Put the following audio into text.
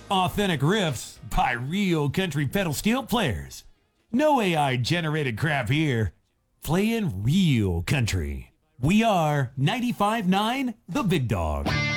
Authentic riffs by real country pedal steel players. No AI generated crap here. Playing real country. We are 95.9 The Big Dog.